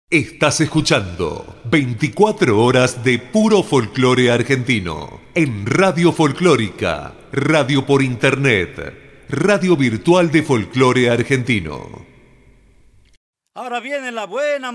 Estás escuchando 24 horas de puro folclore argentino en Radio Folclórica, radio por internet, radio virtual de folclore argentino. Ahora viene la buena